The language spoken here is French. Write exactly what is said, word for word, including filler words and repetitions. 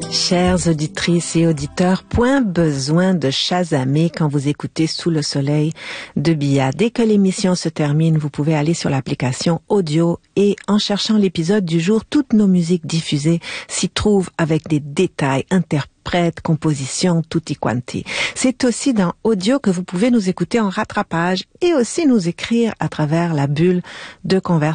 Chères auditrices et auditeurs, point besoin de chasamer quand vous écoutez Sous le soleil de Bia. Dès que l'émission se termine, vous pouvez aller sur l'application audio et en cherchant l'épisode du jour, toutes nos musiques diffusées s'y trouvent avec des détails, interprètes, compositions, tutti quanti. C'est aussi dans audio que vous pouvez nous écouter en rattrapage et aussi nous écrire à travers la bulle de conversation